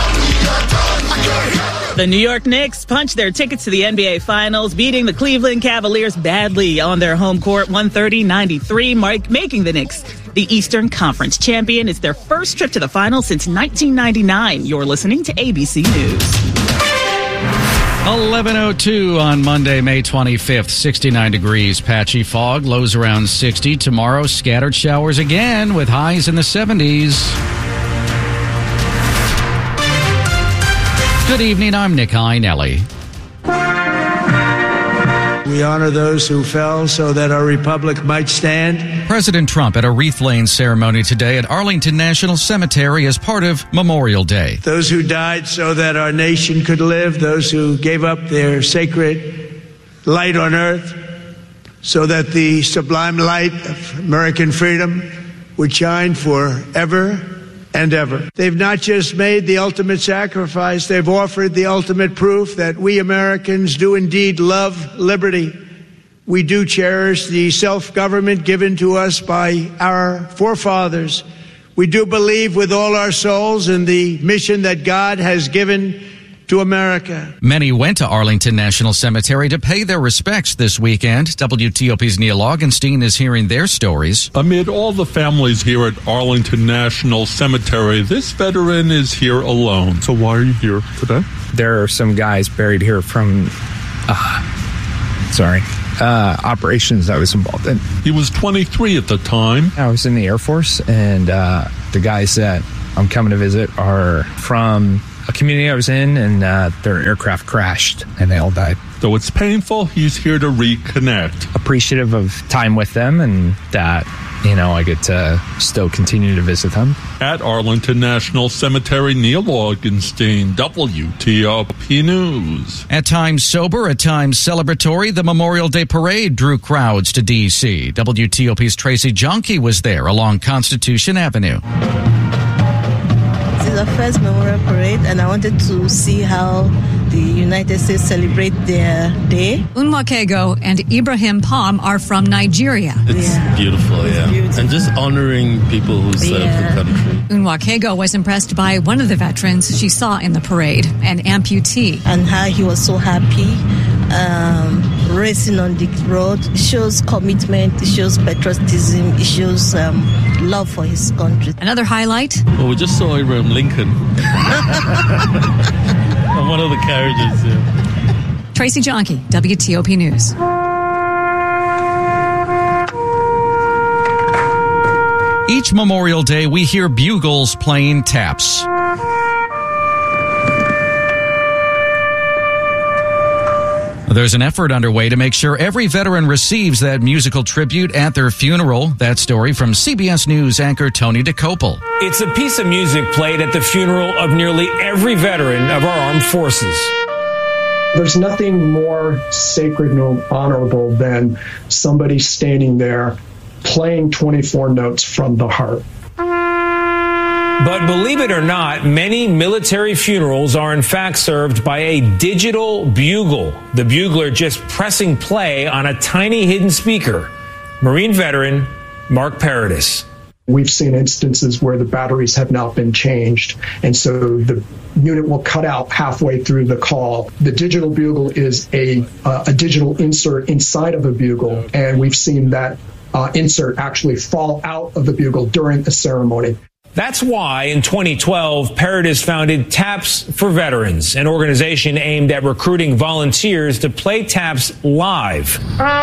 The New York Knicks punched their tickets to the N B A Finals, beating the Cleveland Cavaliers badly on their home court, one thirty to ninety-three, making the Knicks the Eastern Conference champion. It's their first trip to the finals since nineteen ninety-nine. You're listening to A B C News. eleven oh two on Monday, May twenty-fifth, sixty-nine degrees, patchy fog, lows around sixty. Tomorrow, scattered showers again with highs in the seventies. Good evening, I'm Nick Iannelli. We honor those who fell so that our republic might stand. President Trump at a wreath-laying ceremony today at Arlington National Cemetery as part of Memorial Day. Those who died so that our nation could live, those who gave up their sacred light on earth so that the sublime light of American freedom would shine forever and ever. They've not just made the ultimate sacrifice, they've offered the ultimate proof that we Americans do indeed love liberty. We do cherish the self-government given to us by our forefathers. We do believe with all our souls in the mission that God has given to America. Many went to Arlington National Cemetery to pay their respects this weekend. W T O P's Neil Augenstein is hearing their stories. Amid all the families here at Arlington National Cemetery, this veteran is here alone. So why are you here today? There are some guys buried here from, uh, sorry, uh, operations I was involved in. He was twenty-three at the time. I was in the Air Force, and uh, the guys that I'm coming to visit are from a community I was in, and uh, their aircraft crashed, and they all died. Though it's painful, he's here to reconnect. Appreciative of time with them, and that, you know, I get to still continue to visit them. At Arlington National Cemetery, Neil Augenstein, W T O P News. At times sober, at times celebratory, the Memorial Day Parade drew crowds to D C. W T O P's Tracy Jonke was there along Constitution Avenue. The first Memorial Parade, and I wanted to see how the United States celebrate their day. Unwakego and Ibrahim Palm are from Nigeria. It's yeah. beautiful, it's yeah. Beautiful. And just honoring people who serve yeah. the country. Unwakego was impressed by one of the veterans she saw in the parade, an amputee. And how he was so happy. Um, racing on the road. It shows commitment, it shows patriotism, it shows um, love for his country. Another highlight? Well, we just saw Abraham Lincoln on one of the carriages. Yeah. Tracy Jonke, W T O P News. Each Memorial Day, we hear bugles playing taps. There's an effort underway to make sure every veteran receives that musical tribute at their funeral. That story from C B S News anchor Tony DeCopel. It's a piece of music played at the funeral of nearly every veteran of our armed forces. There's nothing more sacred and honorable than somebody standing there playing twenty-four notes from the heart. But believe it or not, many military funerals are in fact served by a digital bugle. The bugler just pressing play on a tiny hidden speaker. Marine veteran Mark Paradis. We've seen instances where the batteries have not been changed, and so the unit will cut out halfway through the call. The digital bugle is a, uh, a digital insert inside of a bugle, and we've seen that uh, insert actually fall out of the bugle during the ceremony. That's why in twenty twelve, Paradis founded Taps for Veterans, an organization aimed at recruiting volunteers to play taps live.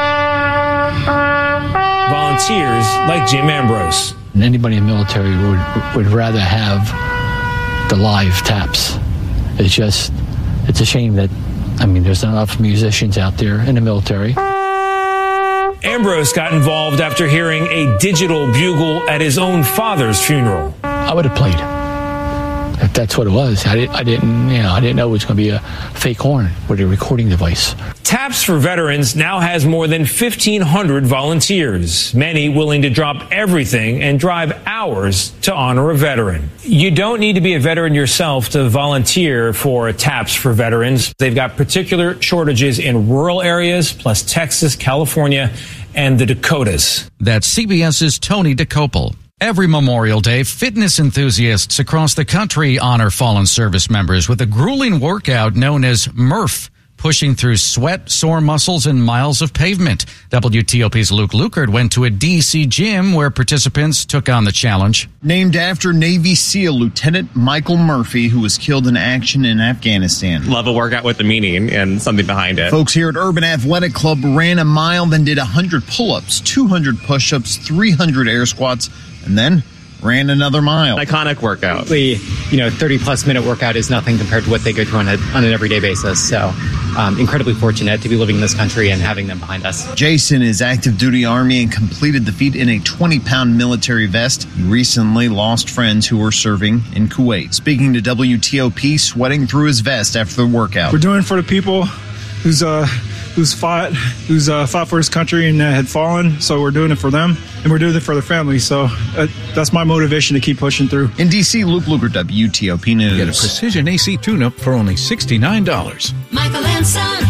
Volunteers like Jim Ambrose. Anybody in the military would, would rather have the live taps. It's just, it's a shame that, I mean, there's not enough musicians out there in the military. Ambrose got involved after hearing a digital bugle at his own father's funeral. I would have played if that's what it was. I, did, I didn't, you know, I didn't know it was going to be a fake horn with a recording device. Taps for Veterans now has more than fifteen hundred volunteers, many willing to drop everything and drive hours to honor a veteran. You don't need to be a veteran yourself to volunteer for Taps for Veterans. They've got particular shortages in rural areas, plus Texas, California, and the Dakotas. That's CBS's Tony DeCopel. Every Memorial Day, fitness enthusiasts across the country honor fallen service members with a grueling workout known as Murph, pushing through sweat, sore muscles, and miles of pavement. W T O P's Luke Lukert went to a D C gym where participants took on the challenge. Named after Navy SEAL Lieutenant Michael Murphy, who was killed in action in Afghanistan. Love a workout with a meaning and something behind it. Folks here at Urban Athletic Club ran a mile, then did one hundred pull-ups, two hundred push-ups, three hundred air squats, and then ran another mile. Iconic workout. The, you know, thirty plus minute workout is nothing compared to what they go through on, a, on an everyday basis. So um, incredibly fortunate to be living in this country and having them behind us. Jason is active duty Army and completed the feat in a twenty pound military vest. He recently lost friends who were serving in Kuwait. Speaking to W T O P, sweating through his vest after the workout. We're doing it for the people who's uh, who's fought, who's uh, fought for his country and uh, had fallen. So we're doing it for them, and we're doing it for their families. So uh, that's my motivation to keep pushing through. In D C, Luke Luger, W T O P News. Get a Precision A C tune-up for only sixty-nine dollars. Michael and Son.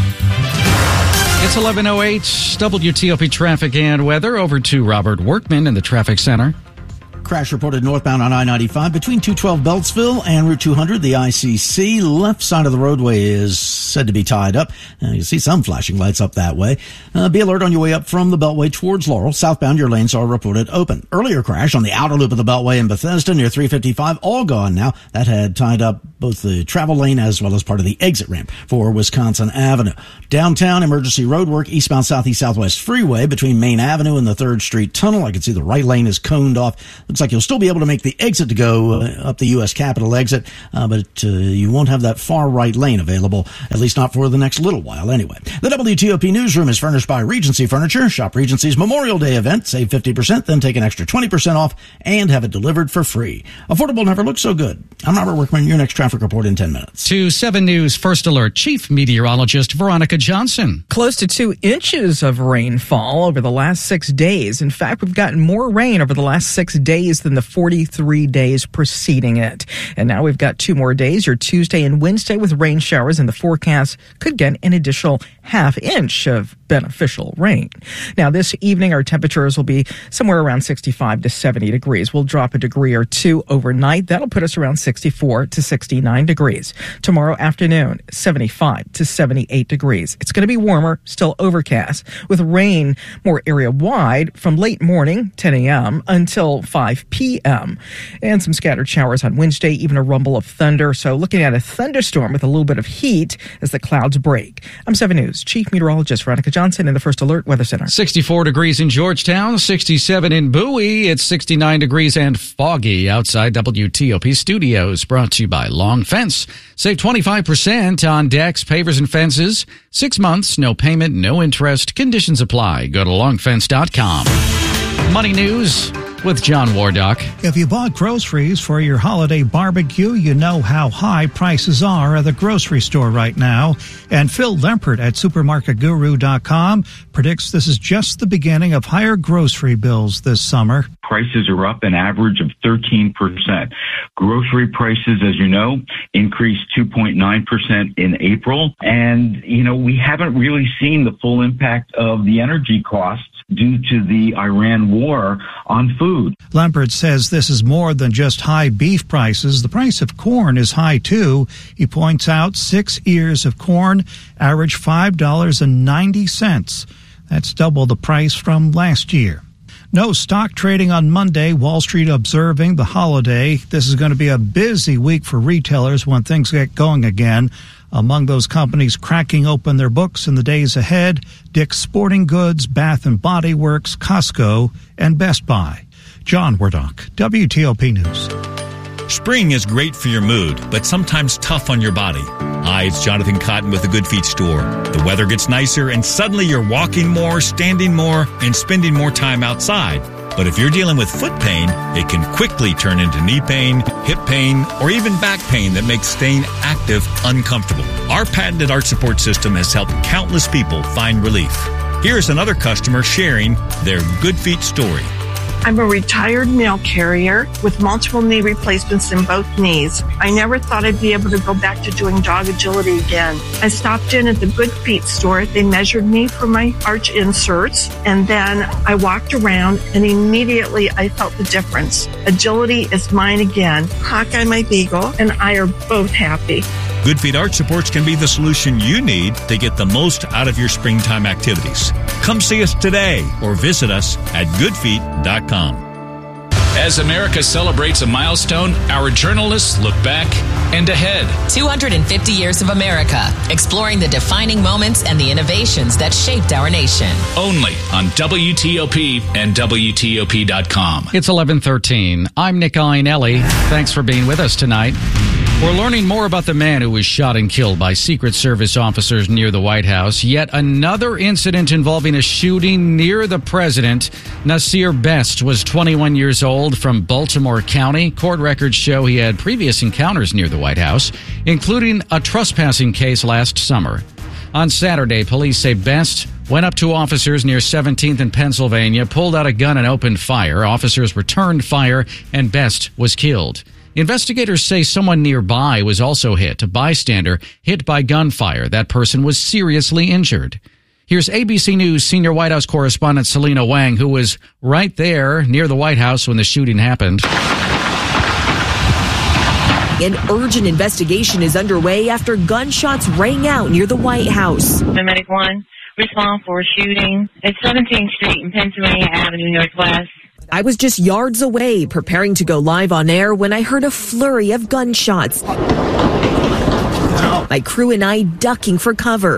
It's eleven oh eight, W T O P traffic and weather. Over to Robert Workman in the traffic center. Crash reported northbound on I ninety-five between two twelve Beltsville and Route two hundred. The I C C left side of the roadway is said to be tied up. Uh, you see some flashing lights up that way. Uh, be alert on your way up from the Beltway towards Laurel. Southbound, your lanes are reported open. Earlier crash on the outer loop of the Beltway in Bethesda near three fifty-five, all gone now. That had tied up both the travel lane as well as part of the exit ramp for Wisconsin Avenue. Downtown, emergency road work eastbound southeast southwest freeway between Main Avenue and the third Street Tunnel. I can see the right lane is coned off. Looks like you'll still be able to make the exit to go uh, up the U S Capitol exit, uh, but uh, you won't have that far right lane available, at least not for the next little while anyway. The W T O P newsroom is furnished by Regency Furniture. Shop Regency's Memorial Day event. Save fifty percent, then take an extra twenty percent off and have it delivered for free. Affordable never looks so good. I'm Robert Workman. Your next traffic report in ten minutes. To seven News First Alert Chief Meteorologist Veronica Johnson. Close to two inches of rainfall over the last six days. In fact, we've gotten more rain over the last six days than the forty-three days preceding it. And now we've got two more days, your Tuesday and Wednesday, with rain showers, and the forecast could get an additional half inch of beneficial rain. Now, this evening, our temperatures will be somewhere around sixty-five to seventy degrees. We'll drop a degree or two overnight. That'll put us around sixty-four to sixty-nine degrees. Tomorrow afternoon, seventy-five to seventy-eight degrees. It's going to be warmer, still overcast, with rain more area-wide from late morning, ten a.m., until five p.m. And some scattered showers on Wednesday, even a rumble of thunder. So looking at a thunderstorm with a little bit of heat as the clouds break. I'm seven News Chief Meteorologist Veronica Johnson in the First Alert Weather Center. sixty-four degrees in Georgetown, sixty-seven in Bowie. It's sixty-nine degrees and foggy outside W T O P studios. Brought to you by Long Fence. Save twenty-five percent on decks, pavers, and fences. Six months, no payment, no interest. Conditions apply. Go to long fence dot com. Money News with John Wardock. If you bought groceries for your holiday barbecue, you know how high prices are at the grocery store right now. And Phil Lempert at supermarket guru dot com predicts this is just the beginning of higher grocery bills this summer. Prices are up an average of thirteen percent. Grocery prices, as you know, increased two point nine percent in April. And, you know, we haven't really seen the full impact of the energy costs due to the Iran war on food. Lempert says this is more than just high beef prices. The price of corn is high, too. He points out six ears of corn average five dollars and ninety cents. That's double the price from last year. No stock trading on Monday. Wall Street observing the holiday. This is going to be a busy week for retailers when things get going again. Among those companies cracking open their books in the days ahead, Dick's Sporting Goods, Bath and Body Works, Costco, and Best Buy. John Wardock, W T O P News. Spring is great for your mood, but sometimes tough on your body. Hi, it's Jonathan Cotton with the Good Feet store. The weather gets nicer and suddenly you're walking more, standing more, and spending more time outside. But if you're dealing with foot pain, it can quickly turn into knee pain, hip pain, or even back pain that makes staying active uncomfortable. Our patented arch support system has helped countless people find relief. Here's another customer sharing their Good Feet story. I'm a retired mail carrier with multiple knee replacements in both knees. I never thought I'd be able to go back to doing dog agility again. I stopped in at the Good Feet store. They measured me for my arch inserts, and then I walked around, and immediately I felt the difference. Agility is mine again. Hawkeye, my beagle, and I are both happy. Good Feet Arch Supports can be the solution you need to get the most out of your springtime activities. Come see us today or visit us at good feet dot com. As America celebrates a milestone, our journalists look back and ahead. two hundred fifty years of America, exploring the defining moments and the innovations that shaped our nation. Only on W T O P and W T O P dot com. It's eleven thirteen. I'm Nick Iannelli. Thanks for being with us tonight. We're learning more about the man who was shot and killed by Secret Service officers near the White House. Yet another incident involving a shooting near the president. Nasir Best was twenty-one years old from Baltimore County. Court records show he had previous encounters near the White House, including a trespassing case last summer. On Saturday, police say Best went up to officers near seventeenth and Pennsylvania, pulled out a gun and opened fire. Officers returned fire, and Best was killed. Investigators say someone nearby was also hit, a bystander hit by gunfire. That person was seriously injured. Here's A B C News senior White House correspondent Selena Wang, who was right there near the White House when the shooting happened. An urgent investigation is underway after gunshots rang out near the White House. Medic one, respond for a shooting at seventeenth Street and Pennsylvania Avenue Northwest. I was just yards away preparing to go live on air when I heard a flurry of gunshots. My crew and I ducking for cover.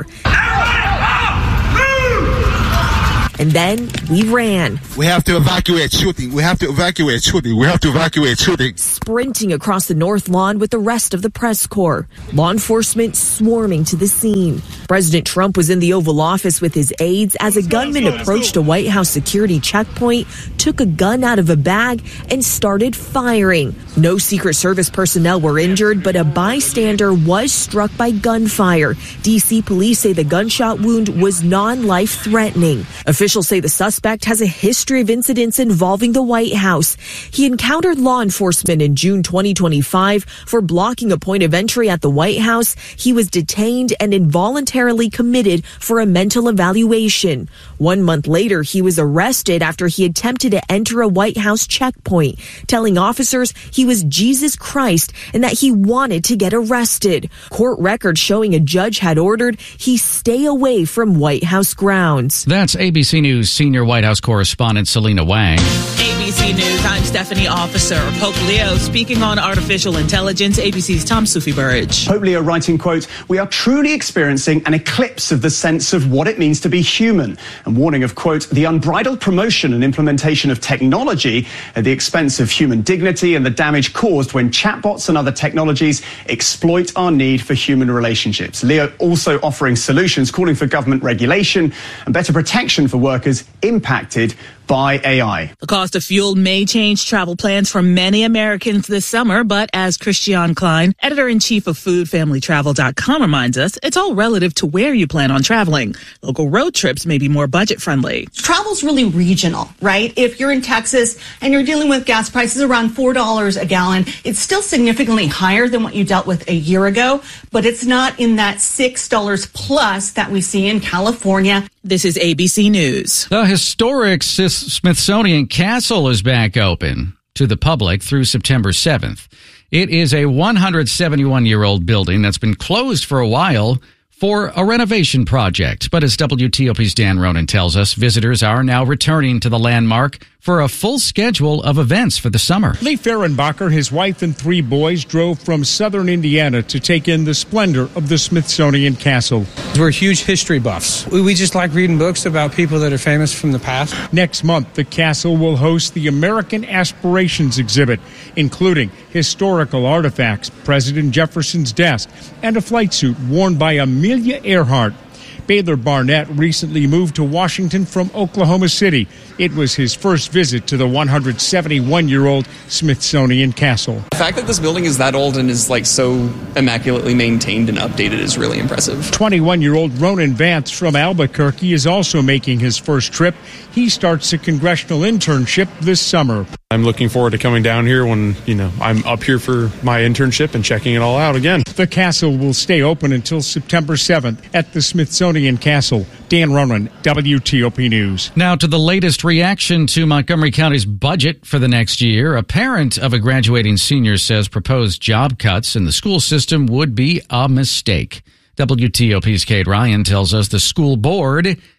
And then we ran. We have to evacuate shooting. We have to evacuate shooting. We have to evacuate shooting. Sprinting across the North Lawn with the rest of the press corps. Law enforcement swarming to the scene. President Trump was in the Oval Office with his aides as a gunman approached a White House security checkpoint, took a gun out of a bag, and started firing. No Secret Service personnel were injured, but a bystander was struck by gunfire. D C police say the gunshot wound was non-life threatening. Officials say the suspect has a history of incidents involving the White House. He encountered law enforcement in June twenty twenty-five for blocking a point of entry at the White House. He was detained and involuntarily committed for a mental evaluation. One month later, he was arrested after he attempted to enter a White House checkpoint, telling officers he was Jesus Christ and that he wanted to get arrested. Court records showing a judge had ordered he stay away from White House grounds. That's A B C News senior White House correspondent Selena Wang. A B C News, I'm Stephanie Officer. Pope Leo speaking on artificial intelligence. A B C's Tom Sufi Burridge. Pope Leo writing, quote, "We are truly experiencing an eclipse of the sense of what it means to be human," and warning of, quote, "the unbridled promotion and implementation of technology at the expense of human dignity and the damage caused when chatbots and other technologies exploit our need for human relationships." Leo also offering solutions, calling for government regulation and better protection for workers impacted by A I. The cost of fuel may change travel plans for many Americans this summer, but as Christian Klein, editor-in-chief of food family travel dot com, reminds us, it's all relative to where you plan on traveling. Local road trips may be more budget-friendly. Travel's really regional, right? If you're in Texas and you're dealing with gas prices around four dollars a gallon, it's still significantly higher than what you dealt with a year ago, but it's not in that six dollars plus that we see in California. This is A B C News. The historic Smithsonian Castle is back open to the public through September seventh. It is a one hundred seventy-one-year-old building that's been closed for a while for a renovation project. But as W T O P's Dan Ronan tells us, visitors are now returning to the landmark for a full schedule of events for the summer. Lee Fehrenbacher, his wife and three boys drove from southern Indiana to take in the splendor of the Smithsonian Castle. We're huge history buffs. We just like reading books about people that are famous from the past. Next month, the castle will host the American Aspirations exhibit, including historical artifacts, President Jefferson's desk, and a flight suit worn by Amelia Earhart. Baylor Barnett recently moved to Washington from Oklahoma City. It was his first visit to the one hundred seventy-one-year-old Smithsonian Castle. The fact that this building is that old and is like so immaculately maintained and updated is really impressive. twenty-one-year-old Ronan Vance from Albuquerque is also making his first trip. He starts a congressional internship this summer. I'm looking forward to coming down here when, you know, I'm up here for my internship and checking it all out again. The castle will stay open until September seventh at the Smithsonian Castle. Dan Ronan, W T O P News. Now to the latest reaction to Montgomery County's budget for the next year. A parent of a graduating senior says proposed job cuts in the school system would be a mistake. W T O P's Kate Ryan tells us the school board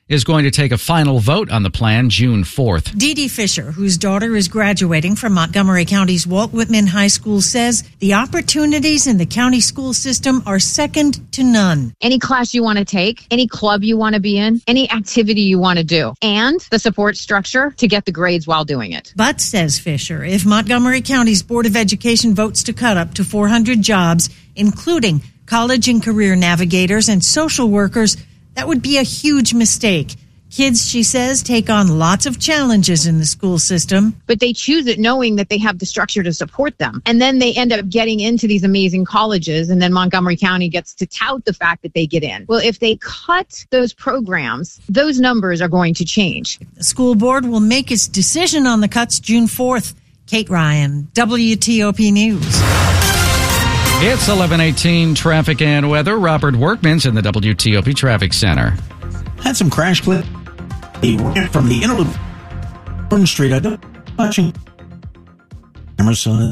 is going to take a final vote on the plan June fourth. Dee Dee Fisher, whose daughter is graduating from Montgomery County's Walt Whitman High School, says the opportunities in the county school system are second to none. Any class you want to take, any club you want to be in, any activity you want to do, and the support structure to get the grades while doing it. But, says Fisher, if Montgomery County's Board of Education votes to cut up to four hundred jobs, including college and career navigators and social workers, that would be a huge mistake. Kids, she says, take on lots of challenges in the school system. But they choose it knowing that they have the structure to support them. And then they end up getting into these amazing colleges, and then Montgomery County gets to tout the fact that they get in. Well, if they cut those programs, those numbers are going to change. The school board will make its decision on the cuts June fourth. Kate Ryan, W T O P News. It's eleven eighteen, traffic and weather. Robert Workman's in the W T O P Traffic Center. Had some crash clip from the interloop Street. I don't watching Emerson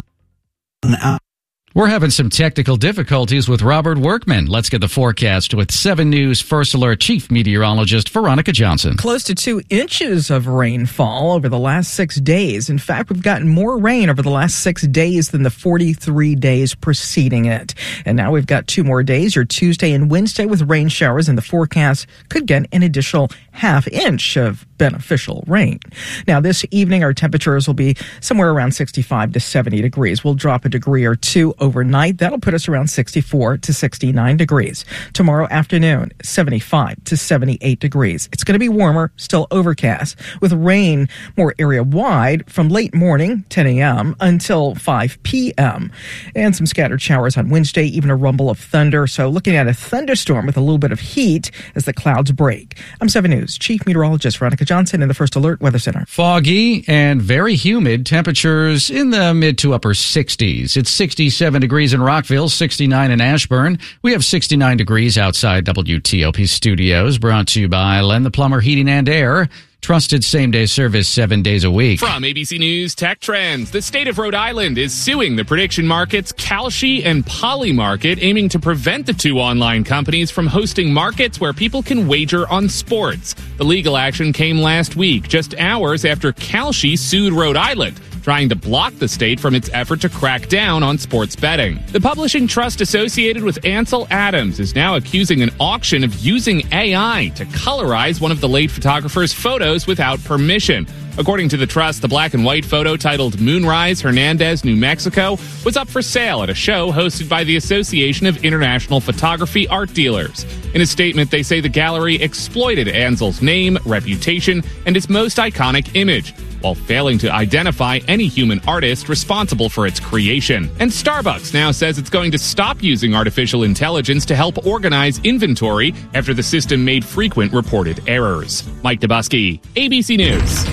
out. We're having some technical difficulties with Robert Workman. Let's get the forecast with seven News First Alert Chief Meteorologist Veronica Johnson. Close to two inches of rainfall over the last six days. In fact, we've gotten more rain over the last six days than the forty-three days preceding it. And now we've got two more days, your Tuesday and Wednesday, with rain showers, and the forecast could get an additional half inch of beneficial rain. Now, this evening, our temperatures will be somewhere around sixty-five to seventy degrees. We'll drop a degree or two overnight. That'll put us around sixty-four to sixty-nine degrees. Tomorrow afternoon, seventy-five to seventy-eight degrees. It's going to be warmer, still overcast, with rain more area-wide from late morning, ten a.m., until five p.m. And some scattered showers on Wednesday, even a rumble of thunder. So looking at a thunderstorm with a little bit of heat as the clouds break. I'm seven News Chief Meteorologist Veronica Johnson in the First Alert Weather Center. Foggy and very humid. Temperatures in the mid to upper sixties. It's sixty-seven degrees in Rockville, sixty-nine in Ashburn. We have sixty-nine degrees outside W T O P studios, brought to you by Len the Plumber Heating and Air. Trusted same-day service seven days a week. From A B C News Tech Trends, the state of Rhode Island is suing the prediction markets Kalshi and Polymarket, aiming to prevent the two online companies from hosting markets where people can wager on sports. The legal action came last week, just hours after Kalshi sued Rhode Island, trying to block the state from its effort to crack down on sports betting. The publishing trust associated with Ansel Adams is now accusing an auction of using A I to colorize one of the late photographer's photos without permission. According to the trust, the black and white photo titled Moonrise, Hernandez, New Mexico, was up for sale at a show hosted by the Association of International Photography Art Dealers. In a statement, they say the gallery exploited Ansel's name, reputation, and his most iconic image, while failing to identify any human artist responsible for its creation. And Starbucks now says it's going to stop using artificial intelligence to help organize inventory after the system made frequent reported errors. Mike Dubusky, A B C News.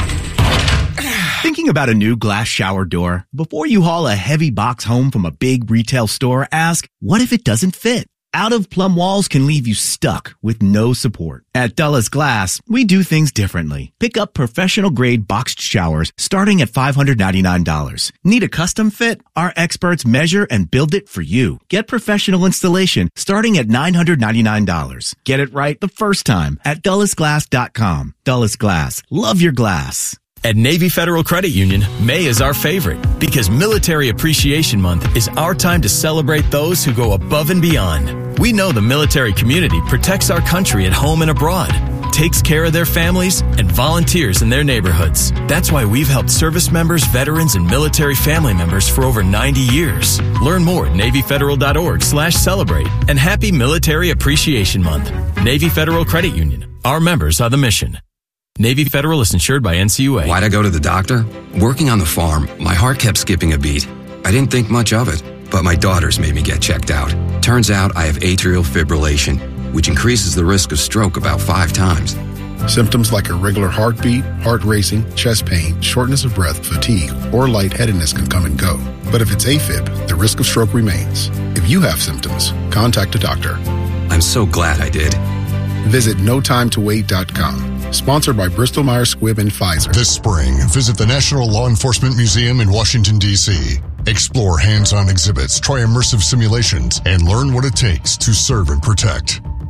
Thinking about a new glass shower door? Before you haul a heavy box home from a big retail store, ask, what if it doesn't fit? Out-of-plumb walls can leave you stuck with no support. At Dulles Glass, we do things differently. Pick up professional-grade boxed showers starting at five hundred ninety-nine dollars. Need a custom fit? Our experts measure and build it for you. Get professional installation starting at nine hundred ninety-nine dollars. Get it right the first time at dulles glass dot com. Dulles Glass. Love your glass. At Navy Federal Credit Union, May is our favorite because Military Appreciation Month is our time to celebrate those who go above and beyond. We know the military community protects our country at home and abroad, takes care of their families, and volunteers in their neighborhoods. That's why we've helped service members, veterans, and military family members for over ninety years. Learn more at navy federal dot org slash celebrate. And happy Military Appreciation Month. Navy Federal Credit Union. Our members are the mission. Navy Federal is insured by N C U A. Why'd I go to the doctor? Working on the farm, my heart kept skipping a beat. I didn't think much of it, but my daughters made me get checked out. Turns out I have atrial fibrillation, which increases the risk of stroke about five times. Symptoms like irregular heartbeat, heart racing, chest pain, shortness of breath, fatigue, or lightheadedness can come and go. But if it's AFib, the risk of stroke remains. If you have symptoms, contact a doctor. I'm so glad I did. Visit no time to wait dot com. Sponsored by Bristol Myers Squibb and Pfizer. This spring, visit the National Law Enforcement Museum in Washington, D C Explore hands-on exhibits, try immersive simulations, and learn what it takes to serve and protect.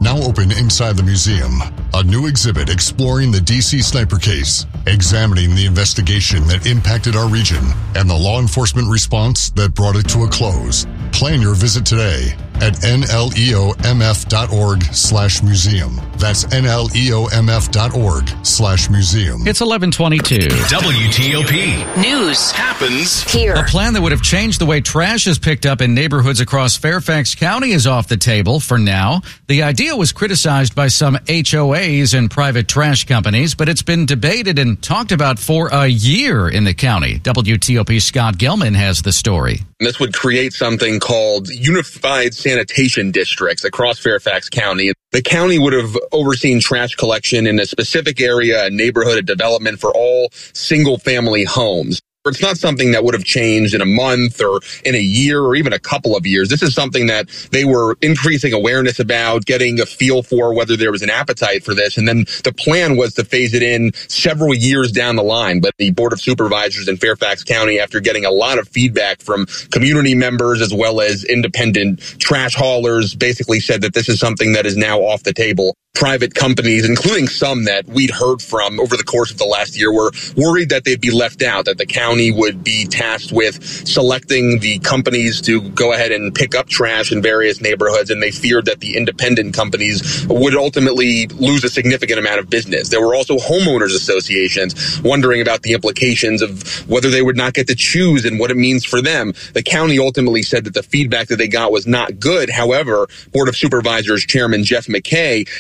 Now open inside the museum. A new exhibit exploring the D C sniper case, examining the investigation that impacted our region and the law enforcement response that brought it to a close. Plan your visit today at nleomf.org slash museum. That's nleomf.org slash museum. It's eleven twenty-two. W T O P. News happens here. A plan that would have changed the way trash is picked up in neighborhoods across Fairfax County is off the table for now. The idea was criticized by some H O As and private trash companies, but it's been debated and talked about for a year in the county. W T O P's Scott Gelman has the story. This would create something called unified sanitation districts across Fairfax County. The county would have overseen trash collection in a specific area, a neighborhood, a development for all single-family homes. It's not something that would have changed in a month or in a year or even a couple of years. This is something that they were increasing awareness about, getting a feel for whether there was an appetite for this. And then the plan was to phase it in several years down the line. But the Board of Supervisors in Fairfax County, after getting a lot of feedback from community members as well as independent trash haulers, basically said that this is something that is now off the table. Private companies, including some that we'd heard from over the course of the last year, were worried that they'd be left out, that the county would be tasked with selecting the companies to go ahead and pick up trash in various neighborhoods, and they feared that the independent companies would ultimately lose a significant amount of business. There were also homeowners associations wondering about the implications of whether they would not get to choose and what it means for them. The county ultimately said that the feedback that they got was not good. However, Board of Supervisors Chairman Jeff McKay